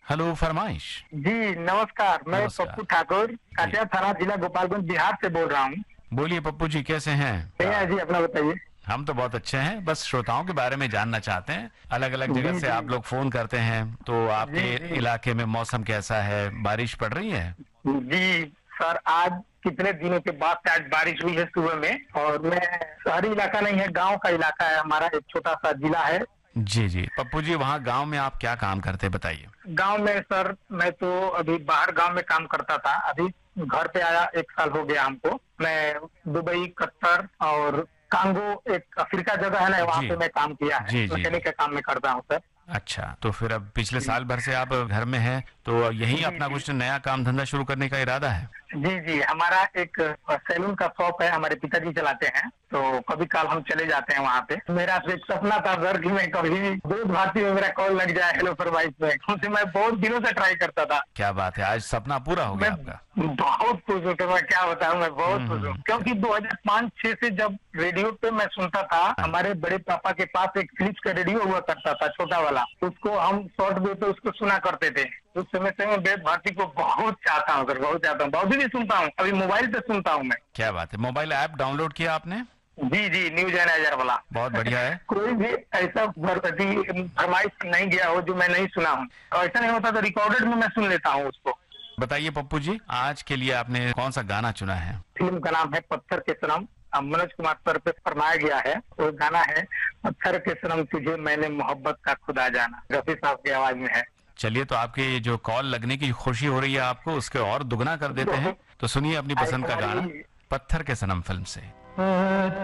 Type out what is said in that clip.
Hello, फरमाइश। जी नमस्कार। मैं नमस्कार। पप्पू ठाकुर काटिया थाना जिला गोपालगंज बिहार से बोल रहा हूँ। बोलिए पप्पू जी, कैसे हैं? भैया जी अपना बताइए। हम तो बहुत अच्छे हैं, बस श्रोताओं के बारे में जानना चाहते हैं। अलग अलग जगह जी से जी आप लोग फोन करते हैं, तो जी आपके जी इलाके में मौसम कैसा है? बारिश पड़ रही है? जी सर, आज कितने दिनों के बाद से आज बारिश हुई है सुबह में। और मैं शहरी इलाका नहीं है, गांव का इलाका है हमारा, एक छोटा सा जिला है। जी जी पप्पू जी, वहाँ गांव में आप क्या काम करते हैं, बताइए। गांव में सर मैं तो अभी बाहर गांव में काम करता था, अभी घर पे आया 1 साल हो गया हमको। मैं दुबई, कतर और कांगो एक अफ्रीका जगह है ना, वहाँ जी पे मैं काम किया है, जी जी मैकेनिक जी। का काम में करता हूँ सर। अच्छा, तो फिर अब पिछले जी साल भर से आप घर में हैं, तो यहीं जी अपना जी कुछ नया काम धंधा शुरू करने का इरादा है? जी जी हमारा एक सैलून का शॉप है, हमारे पिताजी चलाते हैं, तो कभी काल हम चले जाते हैं वहाँ पे। मेरा तो एक सपना था सर कि मैं कभी दूध भारती में मेरा कॉल लग जाए हेलो फरमाइश में, उनसे मैं बहुत दिनों से ट्राई करता था। क्या बात है, आज सपना पूरा हो मैं गया आपका। बहुत खुश हूँ, तो मैं क्या बताऊँ, मैं बहुत खुश हूँ क्योंकि 2005-6 से जब रेडियो पे मैं सुनता था, हमारे बड़े पापा के पास एक फिलिप्स का रेडियो हुआ करता था छोटा वाला, उसको हम शॉर्ट वेव पे उसको सुना करते थे। उस समय से मैं वेद भारती को बहुत चाहता हूँ सर, बहुत चाहता हूँ, बहुत भी सुनता हूँ, अभी मोबाइल पे सुनता हूँ मैं। क्या बात है, मोबाइल ऐप डाउनलोड किया आपने? जी जी न्यूज एनालाइजर वाला। बहुत बढ़िया है। कोई भी ऐसा फरमाइश नहीं गया हो जो मैं नहीं सुना हूँ, और ऐसा नहीं होता तो रिकॉर्डेड में मैं सुन लेता हूँ उसको। बताइए पप्पू जी, आज के लिए आपने कौन सा गाना चुना है? फिल्म का नाम है पत्थर के सनम, मनोज कुमार सर पे फरमाया गया है। वो गाना है पत्थर के सनम तुझे मैंने मोहब्बत का खुदा जाना, रफी साहब की आवाज में है। चलिए, तो आपके जो कॉल लगने की खुशी हो रही है आपको, उसके और दुगना कर देते हैं। तो सुनिए अपनी पसंद का गाना, हमारी पत्थर के सनम फिल्म से।